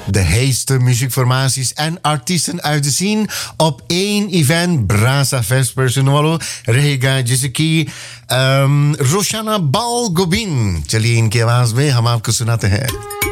de heetste muziekformaties en artiesten uit de scene op één event. Brasa Fest Personolo, Rehiga Jisiki, Roshana Balgobin. चलिए इनके आवाज में हम आपको सुनाते हैं.